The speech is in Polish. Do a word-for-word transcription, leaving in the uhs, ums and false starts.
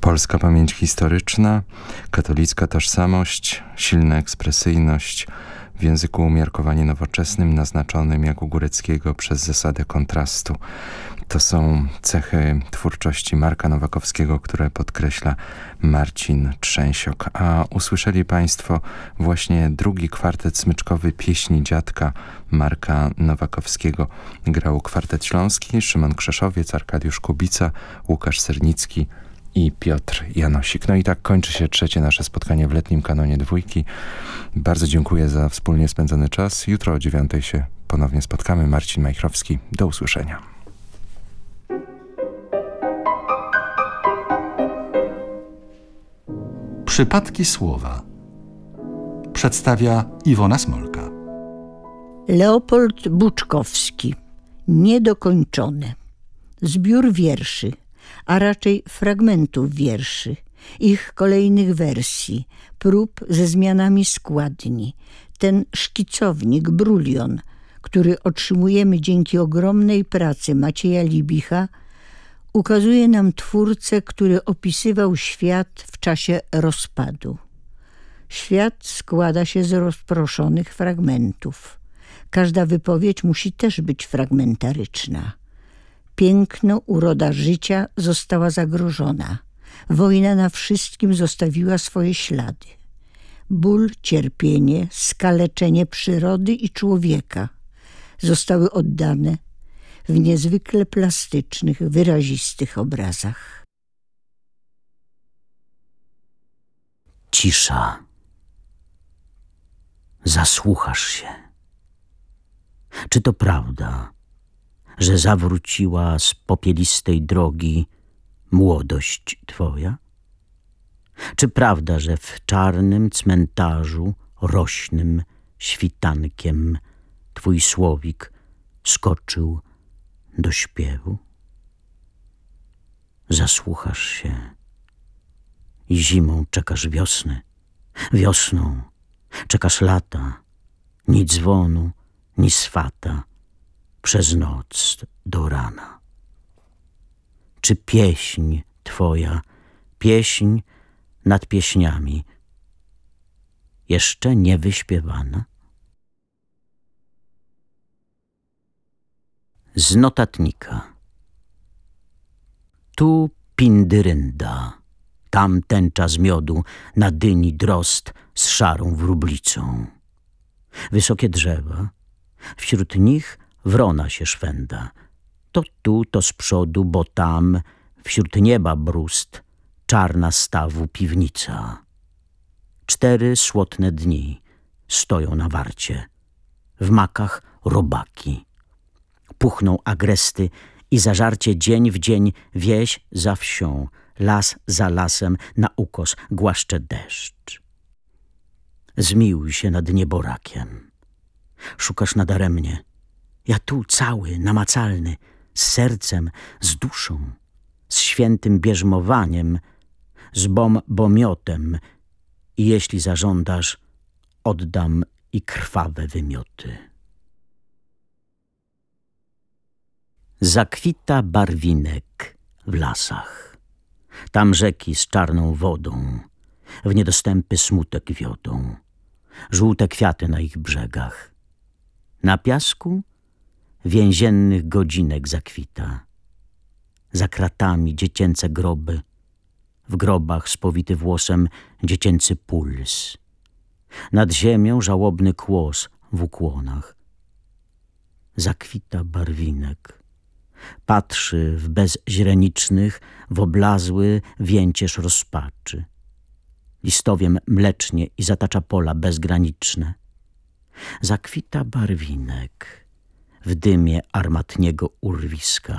Polska pamięć historyczna, katolicka tożsamość, silna ekspresyjność, w języku umiarkowanie nowoczesnym, naznaczonym jak u Góreckiego przez zasadę kontrastu. To są cechy twórczości Marka Nowakowskiego, które podkreśla Marcin Trzęsiok. A usłyszeli Państwo właśnie drugi kwartet smyczkowy Pieśni Dziadka Marka Nowakowskiego. Grał Kwartet Śląski, Szymon Krzeszowiec, Arkadiusz Kubica, Łukasz Sernicki i Piotr Janosik. No i tak kończy się trzecie nasze spotkanie w letnim kanonie dwójki. Bardzo dziękuję za wspólnie spędzony czas. Jutro o dziewiątej się ponownie spotkamy. Marcin Majchrowski. Do usłyszenia. Przypadki słowa przedstawia Iwona Smolka. Leopold Buczkowski. Niedokończone. Zbiór wierszy, a raczej fragmentów wierszy, ich kolejnych wersji, prób ze zmianami składni. Ten szkicownik, brulion, który otrzymujemy dzięki ogromnej pracy Macieja Libicha, ukazuje nam twórcę, który opisywał świat w czasie rozpadu. Świat składa się z rozproszonych fragmentów. Każda wypowiedź musi też być fragmentaryczna. Piękno, uroda życia została zagrożona. Wojna na wszystkim zostawiła swoje ślady. Ból, cierpienie, skaleczenie przyrody i człowieka zostały oddane w niezwykle plastycznych, wyrazistych obrazach. Cisza. Zasłuchasz się. Czy to prawda, że zawróciła z popielistej drogi młodość twoja? Czy prawda, że w czarnym cmentarzu rośnym świtankiem twój słowik skoczył do śpiewu? Zasłuchasz się i zimą czekasz wiosny, wiosną czekasz lata, ni dzwonu, ni swata, przez noc do rana. Czy pieśń twoja, pieśń nad pieśniami, jeszcze nie wyśpiewana? Z notatnika. Tu pindyrynda, tam tęcza z miodu, na dyni drost z szarą wróblicą. Wysokie drzewa, wśród nich wrona się szwenda. To tu, to z przodu, bo tam, wśród nieba brust, czarna stawu piwnica. Cztery słotne dni stoją na warcie, w makach robaki. Puchną agresty i zażarcie dzień w dzień, wieś za wsią, las za lasem, na ukos głaszcze deszcz. Zmiłuj się nad nieborakiem. Szukasz nadaremnie. Ja tu cały, namacalny, z sercem, z duszą, z świętym bierzmowaniem, z bombomiotem i jeśli zażądasz, oddam i krwawe wymioty. Zakwita barwinek w lasach. Tam rzeki z czarną wodą w niedostępy smutek wiodą. Żółte kwiaty na ich brzegach. Na piasku więziennych godzinek zakwita. Za kratami dziecięce groby, w grobach spowity włosem dziecięcy puls. Nad ziemią żałobny kłos w ukłonach. Zakwita barwinek. Patrzy w bezźrenicznych, w oblazły więcierz rozpaczy. Listowiem mlecznie i zatacza pola bezgraniczne. Zakwita barwinek w dymie armatniego urwiska.